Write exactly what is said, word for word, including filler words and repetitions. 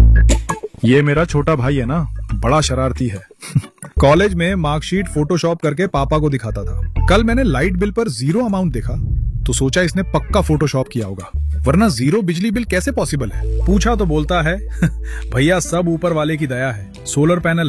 ये मेरा छोटा भाई है ना, बड़ा शरारती है। कॉलेज में मार्कशीट फोटोशॉप करके पापा को दिखाता था। कल मैंने लाइट बिल पर जीरो अमाउंट देखा तो सोचा इसने पक्का फोटोशॉप किया होगा, वरना जीरो बिजली बिल कैसे पॉसिबल है। पूछा तो बोलता है भैया सब ऊपर वाले की दया है, सोलर पैनल